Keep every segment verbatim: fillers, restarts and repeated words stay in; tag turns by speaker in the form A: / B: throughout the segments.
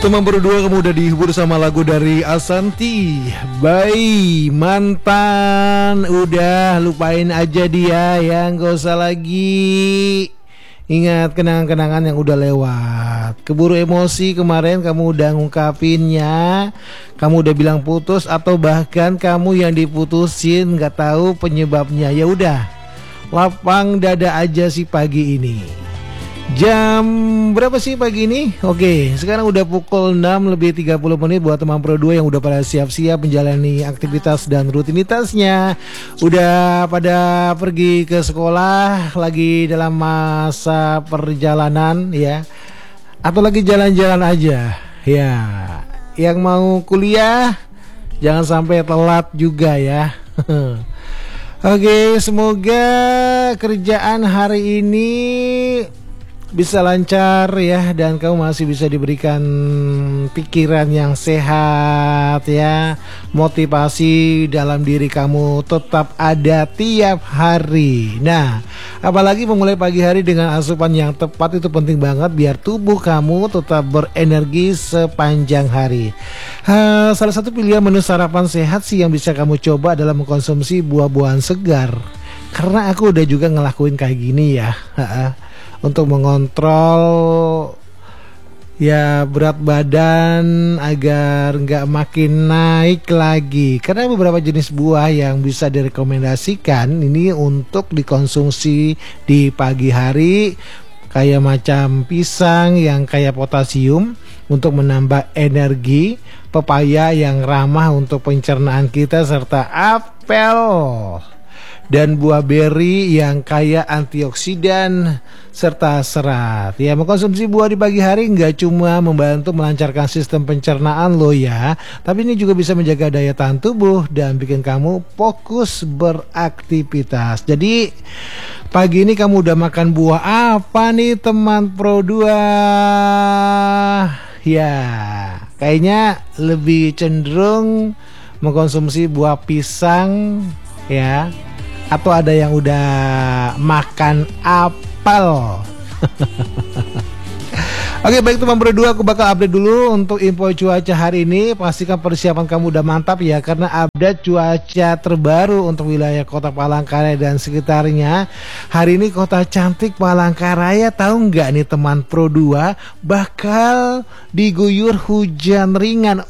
A: Teman berdua kamu udah dihibur sama lagu dari Ashanty. Bye mantan, udah lupain aja dia ya, gak usah lagi ingat kenangan-kenangan yang udah lewat. Keburu emosi kemarin kamu udah ngungkapinnya, kamu udah bilang putus atau bahkan kamu yang diputusin gak tahu penyebabnya. Ya udah, lapang dada aja sih pagi ini. Jam berapa sih pagi ini? Oke, sekarang udah pukul enam lebih tiga puluh menit buat teman Pro dua yang udah pada siap-siap menjalani aktivitas dan rutinitasnya. Udah pada pergi ke sekolah, lagi dalam masa perjalanan ya. Atau lagi jalan-jalan aja. Ya, yang mau kuliah jangan sampai telat juga ya. Oke, semoga kerjaan hari ini bisa lancar ya, dan kamu masih bisa diberikan pikiran yang sehat ya. Motivasi dalam diri kamu tetap ada tiap hari. Nah, apalagi memulai pagi hari dengan asupan yang tepat itu penting banget biar tubuh kamu tetap berenergi sepanjang hari. Ha, salah satu pilihan menu sarapan sehat sih yang bisa kamu coba adalah mengkonsumsi buah-buahan segar. Karena aku udah juga ngelakuin kayak gini ya. Untuk mengontrol ya berat badan agar nggak makin naik lagi. Karena beberapa jenis buah yang bisa direkomendasikan ini untuk dikonsumsi di pagi hari, kayak macam pisang yang kaya potasium untuk menambah energi, pepaya yang ramah untuk pencernaan kita, serta apel dan buah beri yang kaya antioksidan serta serat. Ya, mengkonsumsi buah di pagi hari nggak cuma membantu melancarkan sistem pencernaan lo ya, tapi ini juga bisa menjaga daya tahan tubuh dan bikin kamu fokus beraktivitas. Jadi pagi ini kamu udah makan buah apa nih teman Pro dua? Ya, kayaknya lebih cenderung mengkonsumsi buah pisang ya. Atau ada yang udah makan apel. Oke, baik teman berdua, aku bakal update dulu untuk info cuaca hari ini. Pastikan persiapan kamu udah mantap ya, karena update cuaca terbaru untuk wilayah kota Palangkaraya dan sekitarnya. Hari ini kota cantik Palangkaraya, tahu nggak nih teman Pro dua, bakal diguyur hujan ringan.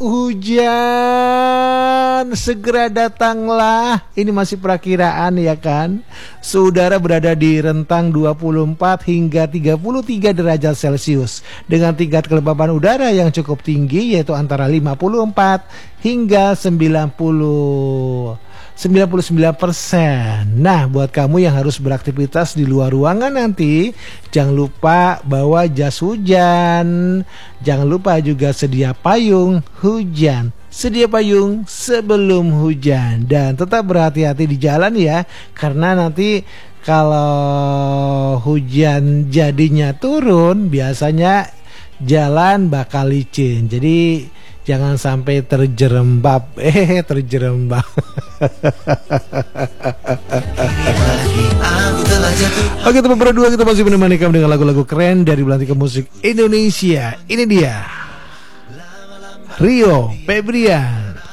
A: Hujan segera datanglah. Ini masih perakiraan ya kan. Saudara berada di rentang dua puluh empat hingga tiga puluh tiga derajat Celcius, dengan tingkat kelembaban udara yang cukup tinggi yaitu antara lima puluh empat hingga sembilan puluh sembilan persen. Nah, buat kamu yang harus beraktivitas di luar ruangan nanti, jangan lupa bawa jas hujan. Jangan lupa juga sedia payung hujan. Sedia payung sebelum hujan, dan tetap berhati-hati di jalan ya, karena nanti kalau hujan jadinya turun, biasanya jalan bakal licin. Jadi jangan sampai terjerembab. Eh terjerembab. Oke teman berdua, kita masih menemani kamu dengan lagu-lagu keren dari Belantika Musik Indonesia. Ini dia Rio Febrian,